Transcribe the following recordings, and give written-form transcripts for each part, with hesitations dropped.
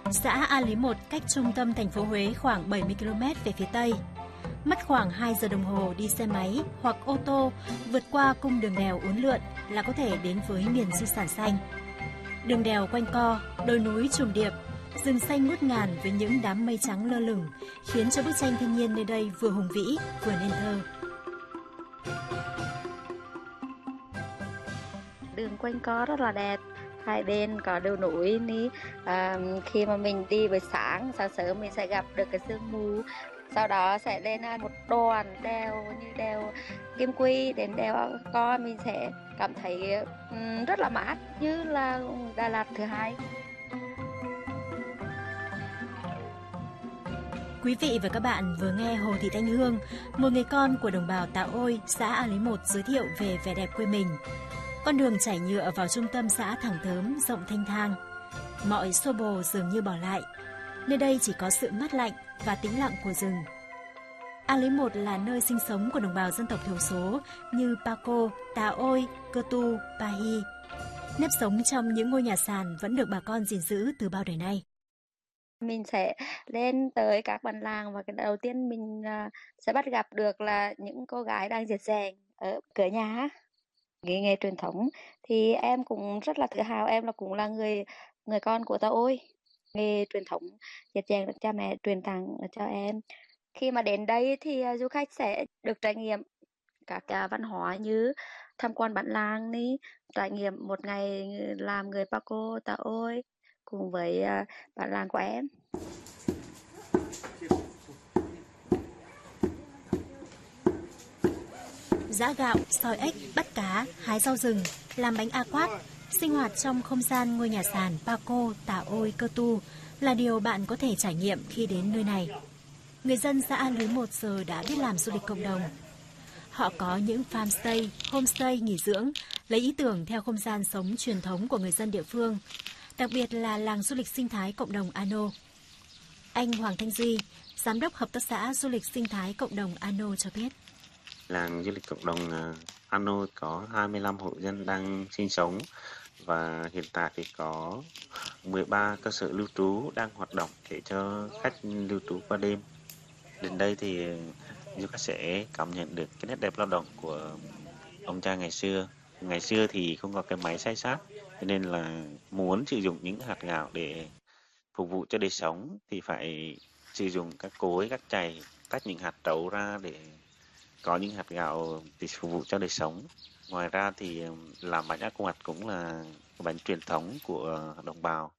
Xã A Lý 1 cách trung tâm thành phố Huế khoảng 70 km về phía Tây. Mất khoảng 2 giờ đồng hồ đi xe máy hoặc ô tô vượt qua cung đường đèo uốn lượn là có thể đến với miền di sản xanh. Đường đèo quanh co, đồi núi trùng điệp, rừng xanh ngút ngàn với những đám mây trắng lơ lửng khiến cho bức tranh thiên nhiên nơi đây vừa hùng vĩ vừa nên thơ. Đường quanh co rất là đẹp, hai bên có đồi núi ní. Khi mà mình đi buổi sáng sớm mình sẽ gặp được cái sương mù, sau đó sẽ lên một đoạn đèo như đèo Kim Quy đến đèo Co, mình sẽ cảm thấy rất là mát như là Đà Lạt thứ hai. Quý vị và các bạn vừa nghe Hồ Thị Thanh Hương, một người con của đồng bào Tà Ôi, xã A Lý 1 giới thiệu về vẻ đẹp quê mình. Con đường chảy nhựa vào trung tâm xã thẳng thớm, rộng thanh thang. Mọi xô bồ dường như bỏ lại. Nơi đây chỉ có sự mát lạnh và tĩnh lặng của rừng. A Lý 1 là nơi sinh sống của đồng bào dân tộc thiểu số như Paco, Tà Ôi, Cơ Tu, Pahi. Nếp sống trong những ngôi nhà sàn vẫn được bà con gìn giữ từ bao đời nay. Mình sẽ lên tới các bản làng và cái đầu tiên mình sẽ bắt gặp được là những cô gái đang dệt giàng ở cửa nhà. Nghề truyền thống thì em cũng rất là tự hào, em cũng là người con của Tà Ôi. Nghề truyền thống dệt giàng được cha mẹ truyền tặng cho em. Khi mà đến đây thì du khách sẽ được trải nghiệm các văn hóa như tham quan bản làng, trải nghiệm một ngày làm người Paco Tà Ôi cùng với bản làng của em. Giã gạo, soi ếch, bắt cá, hái rau rừng, làm bánh a quát, sinh hoạt trong không gian ngôi nhà sàn Paco, Tà Ôi, Cơ Tu là điều bạn có thể trải nghiệm khi đến nơi này. Người dân xã A Lý 1 giờ đã biết làm du lịch cộng đồng. Họ có những farmstay, homestay nghỉ dưỡng, lấy ý tưởng theo không gian sống truyền thống của người dân địa phương, đặc biệt là làng du lịch sinh thái cộng đồng Ano. Anh Hoàng Thanh Duy, Giám đốc Hợp tác xã Du lịch Sinh thái Cộng đồng Ano cho biết. Làng du lịch cộng đồng Ano có 25 hộ dân đang sinh sống và hiện tại thì có 13 cơ sở lưu trú đang hoạt động để cho khách lưu trú qua đêm. Đến đây thì du khách sẽ cảm nhận được cái nét đẹp lao động của ông cha ngày xưa. Ngày xưa thì không có cái máy xay sát, cho nên là muốn sử dụng những hạt gạo để phục vụ cho đời sống thì phải sử dụng các cối, các chày, tách những hạt trấu ra để có những hạt gạo để phục vụ cho đời sống. Ngoài ra thì làm bánh a quạt cũng là bánh truyền thống của đồng bào.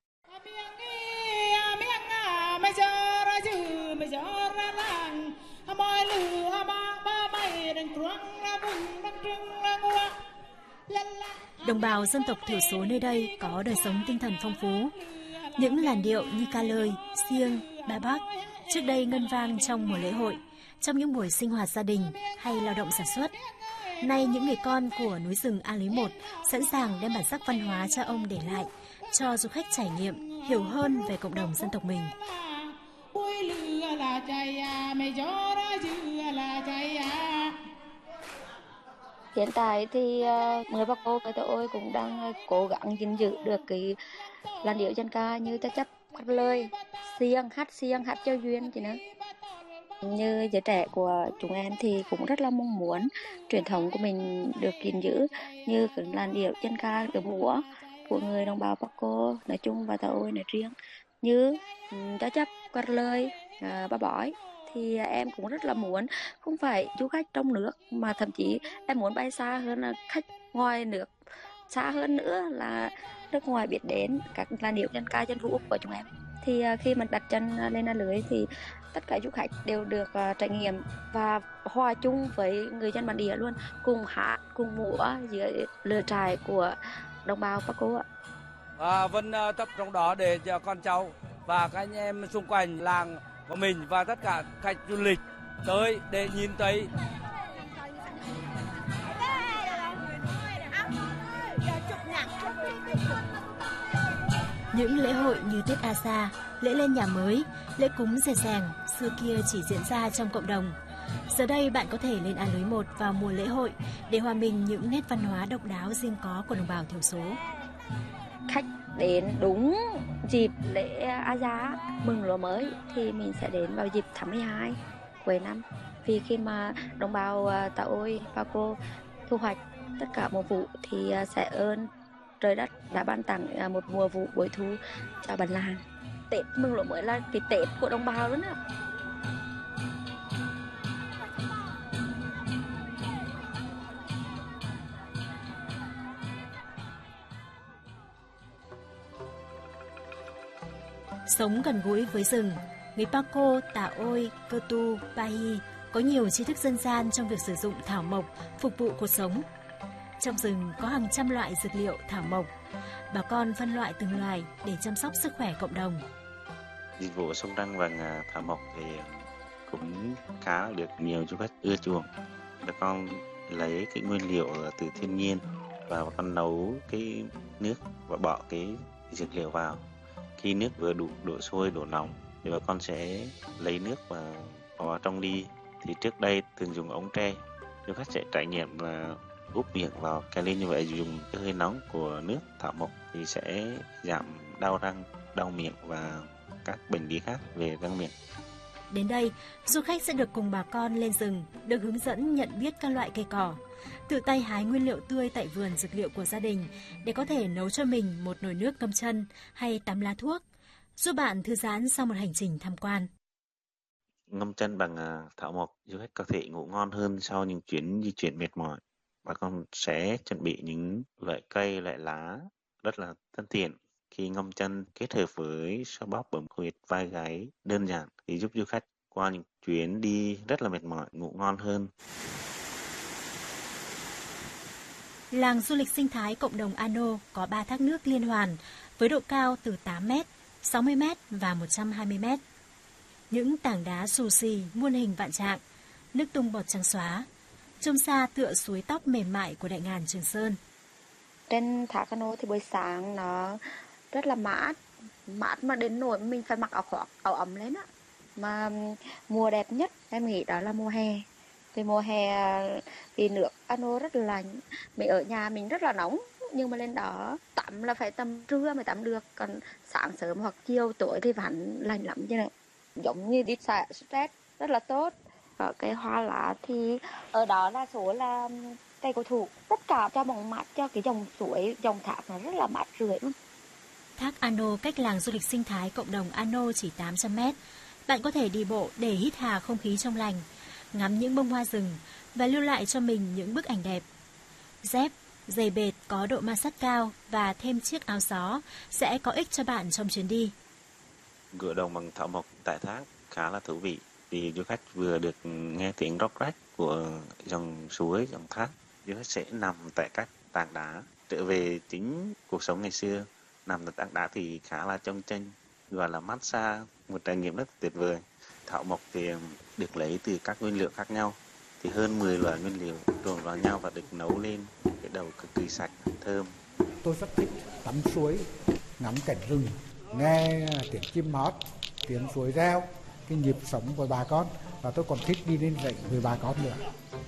Đồng bào dân tộc thiểu số nơi đây có đời sống tinh thần phong phú. Những làn điệu như ca lời, xiêng, ba bác trước đây ngân vang trong mùa lễ hội, trong những buổi sinh hoạt gia đình hay lao động sản xuất. Nay những người con của núi rừng A Lý 1 sẵn sàng đem bản sắc văn hóa cha ông để lại cho du khách trải nghiệm, hiểu hơn về cộng đồng dân tộc mình. Hiện tại thì người Paco Tà Ôi cũng đang cố gắng gìn giữ được cái làn điệu dân ca như cha chấp, hát lời, xiêng, hát giao duyên gì nữa. Như giới trẻ của chúng em thì cũng rất là mong muốn truyền thống của mình được gìn giữ, như cái làn điệu dân ca điệu múa của người đồng bào Paco nói chung và Tà Ôi nói riêng, như cha chấp, hát lời, ba bói. Thì em cũng rất là muốn không phải du khách trong nước mà thậm chí em muốn bay xa hơn, là khách ngoài nước, xa hơn nữa là nước ngoài biết đến các làn điệu dân ca dân vũ của chúng em. Thì khi mà đặt chân lên A Lưới thì tất cả du khách đều được trải nghiệm và hòa chung với người dân bản địa luôn, cùng hát, cùng múa dưới lửa trại của đồng bào Paco ạ. Vẫn tập trong đó để cho con cháu và các anh em xung quanh làng của mình và tất cả khách du lịch tới để nhìn thấy. Những lễ hội như Tết A Sa, lễ lên nhà mới, lễ cúng dè dàng xưa kia chỉ diễn ra trong cộng đồng. Giờ đây bạn có thể lên A Lưới 1 vào mùa lễ hội để hòa mình những nét văn hóa độc đáo riêng có của đồng bào thiểu số. Khách đến đúng dịp lễ A Giá mừng lúa mới thì mình sẽ đến vào dịp tháng 12 cuối năm. Vì khi mà đồng bào Tà Ôi, Paco thu hoạch tất cả mùa vụ thì sẽ ơn trời đất đã ban tặng một mùa vụ bội thu cho bản làng. Tết mừng lúa mới là cái Tết của đồng bào luôn á. Sống gần gũi với rừng, người Paco, Tà Ôi, Cơ Tu, Pahi có nhiều tri thức dân gian trong việc sử dụng thảo mộc phục vụ cuộc sống. Trong rừng có hàng trăm loại dược liệu thảo mộc. Bà con phân loại từng loài để chăm sóc sức khỏe cộng đồng. Dịch vụ sông Đăng và thảo mộc thì cũng khá được nhiều du khách ưa chuộng. Bà con lấy cái nguyên liệu từ thiên nhiên và bà con nấu cái nước và bỏ cái dược liệu vào. Khi nước vừa đủ độ sôi, độ nóng thì bà con sẽ lấy nước và bỏ vào trong ly. Thì trước đây thường dùng ống tre, du khách sẽ trải nghiệm và úp miệng vào cái ly như vậy, dùng cái hơi nóng của nước thảo mộc thì sẽ giảm đau răng, đau miệng và các bệnh lý khác về răng miệng. Đến đây, du khách sẽ được cùng bà con lên rừng, được hướng dẫn nhận biết các loại cây cỏ, tự tay hái nguyên liệu tươi tại vườn dược liệu của gia đình để có thể nấu cho mình một nồi nước ngâm chân hay tắm lá thuốc, giúp bạn thư giãn sau một hành trình tham quan. Ngâm chân bằng thảo mộc, du khách có thể ngủ ngon hơn sau những chuyến di chuyển mệt mỏi. Bà con sẽ chuẩn bị những loại cây, loại lá rất là thân thiện. Khi ngâm chân kết hợp với xoa bóp bấm huyệt vai gáy đơn giản thì giúp du khách qua những chuyến đi rất là mệt mỏi ngủ ngon hơn. Làng du lịch sinh thái cộng đồng Ano có 3 thác nước liên hoàn với độ cao từ 8m, 60m và 120m. Những tảng đá xù xì muôn hình vạn trạng, nước tung bọt trắng xóa, trông xa tựa suối tóc mềm mại của đại ngàn Trường Sơn. Trên thác Ano thì buổi sáng nó rất là mát mà đến nỗi mình phải mặc áo khoác, áo ấm lên á. Mà mùa đẹp nhất em nghĩ đó là mùa hè. Vì mùa hè vì nước Ano rất là lạnh, mình ở nhà mình rất là nóng, nhưng mà lên đó tắm là phải tầm trưa mới tắm được, còn sáng sớm hoặc chiều tối thì vẫn lạnh lắm chứ nữa. Giống như đi xả stress rất là tốt. Ở cái hoa lá thì ở đó đa số là cây cổ thụ, tất cả cho bằng mát cho cái dòng suối, dòng thác nó rất là mát rượi luôn. Thác Ano cách làng du lịch sinh thái cộng đồng Ano chỉ 800m. Bạn có thể đi bộ để hít hà không khí trong lành, ngắm những bông hoa rừng và lưu lại cho mình những bức ảnh đẹp. Dép, giày bệt có độ ma sát cao và thêm chiếc áo gió sẽ có ích cho bạn trong chuyến đi. Ngựa đồng bằng thảo mộc tại thác khá là thú vị vì du khách vừa được nghe tiếng róc rách của dòng suối, dòng thác. Du khách sẽ nằm tại các tảng đá, trở về chính cuộc sống ngày xưa. Nằm tại tảng đá thì khá là chông chênh, gọi là massage, một trải nghiệm rất tuyệt vời. Thảo mộc thì được lấy từ các nguyên liệu khác nhau, thì hơn 10 loại nguyên liệu trộn vào nhau và được nấu lên cái đầu cực kỳ sạch, thơm. Tôi rất thích tắm suối, ngắm cảnh rừng, nghe tiếng chim hót, tiếng suối reo, cái nhịp sống của bà con, và tôi còn thích đi lên rẫy với bà con nữa.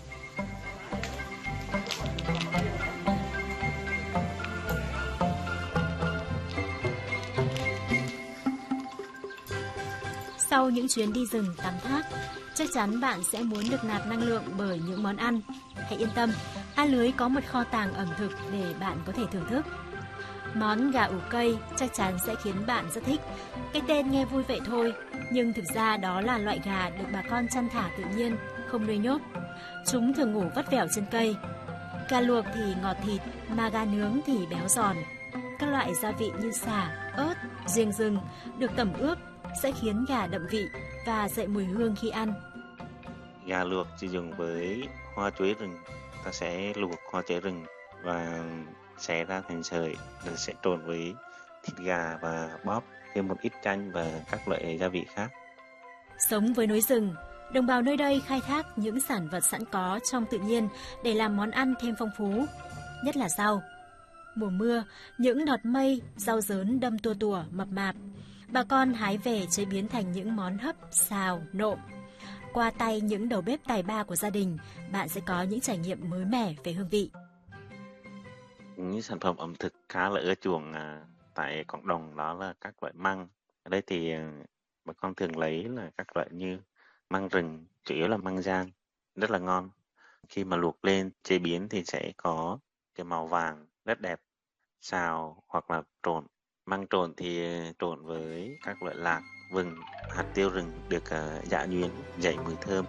Sau những chuyến đi rừng tắm thác, chắc chắn bạn sẽ muốn được nạp năng lượng bởi những món ăn. Hãy yên tâm, A Lưới có một kho tàng ẩm thực để bạn có thể thưởng thức. Món gà ủ cây chắc chắn sẽ khiến bạn rất thích. Cái tên nghe vui vậy thôi, nhưng thực ra đó là loại gà được bà con chăn thả tự nhiên, không nuôi nhốt. Chúng thường ngủ vắt vẻo trên cây. Gà luộc thì ngọt thịt, mà gà nướng thì béo giòn. Các loại gia vị như sả, ớt, giềng rừng được tẩm ướp sẽ khiến gà đậm vị và dậy mùi hương khi ăn. Gà luộc chỉ dùng với hoa chuối rừng. Ta sẽ luộc hoa chuối rừng và xé ra thành sợi, rồi sẽ trộn với thịt gà và bóp thêm một ít chanh và các loại gia vị khác. Sống với núi rừng, đồng bào nơi đây khai thác những sản vật sẵn có trong tự nhiên để làm món ăn thêm phong phú, nhất là rau. Mùa mưa, những đọt mây, rau dớn đâm tua tủa mập mạp, bà con hái về chế biến thành những món hấp, xào, nộm. Qua tay những đầu bếp tài ba của gia đình, bạn sẽ có những trải nghiệm mới mẻ về hương vị. Những sản phẩm ẩm thực khá là ưa chuộng tại cộng đồng đó là các loại măng. Ở đây thì bà con thường lấy là các loại như măng rừng, chủ yếu là măng giang, rất là ngon. Khi mà luộc lên chế biến thì sẽ có cái màu vàng rất đẹp, xào hoặc là trộn. Măng trộn thì trộn với các loại lạc, vừng, hạt tiêu rừng được giã nhuyễn, dậy mùi thơm.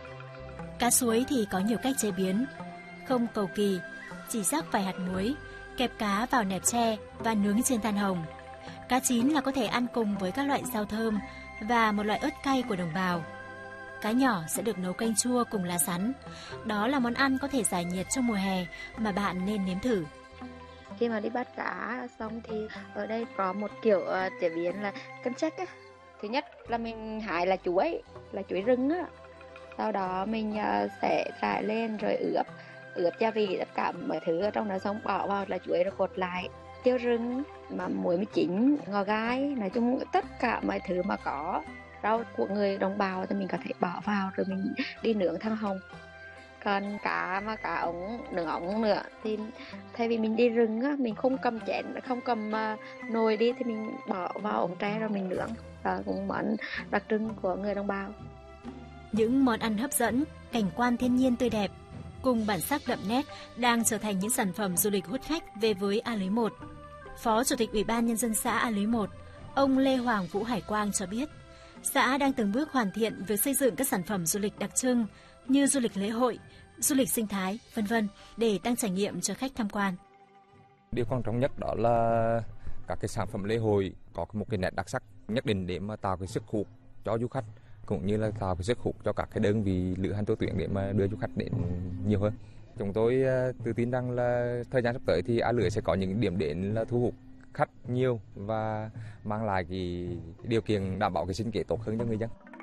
Cá suối thì có nhiều cách chế biến, không cầu kỳ, chỉ rắc vài hạt muối, kẹp cá vào nẹp tre và nướng trên than hồng. Cá chín là có thể ăn cùng với các loại rau thơm và một loại ớt cay của đồng bào. Cá nhỏ sẽ được nấu canh chua cùng lá sắn. Đó là món ăn có thể giải nhiệt trong mùa hè mà bạn nên nếm thử. Khi mà đi bắt cá xong thì ở đây có một kiểu chế biến là canh chách á. Thứ nhất là mình hái là chuối rừng á. Sau đó mình sẽ rải lên rồi ướp gia vị tất cả mọi thứ ở trong đó, xong bỏ vào là chuối rồi cột lại. Tiêu rừng, mà muối, mì chính, ngò gai, nói chung tất cả mọi thứ mà có rau của người đồng bào thì mình có thể bỏ vào rồi mình đi nướng than hồng. Còn cá ống nướng ống nữa thì thay vì mình đi rừng á, mình không cầm chén, không cầm nồi đi thì mình bỏ vào ống tre rồi mình nướng. Và cũng món đặc trưng của người đồng bào. Những món ăn hấp dẫn, cảnh quan thiên nhiên tươi đẹp cùng bản sắc đậm nét đang trở thành những sản phẩm du lịch hút khách về với A Lưới 1. Phó Chủ tịch Ủy ban Nhân dân xã A Lưới 1, ông Lê Hoàng Vũ Hải Quang cho biết, xã đang từng bước hoàn thiện việc xây dựng các sản phẩm du lịch đặc trưng như du lịch lễ hội, du lịch sinh thái, v.v. để tăng trải nghiệm cho khách tham quan. Điều quan trọng nhất đó là các cái sản phẩm lễ hội có một cái nét đặc sắc nhất định để mà tạo cái sức hút cho du khách, cũng như là tạo cái sức hút cho các cái đơn vị lữ hành tour tuyển để mà đưa du khách đến nhiều hơn. Chúng tôi tự tin rằng là thời gian sắp tới thì A Lưới sẽ có những điểm đến là thu hút khách nhiều và mang lại cái điều kiện đảm bảo cái sinh kế tốt hơn cho người dân.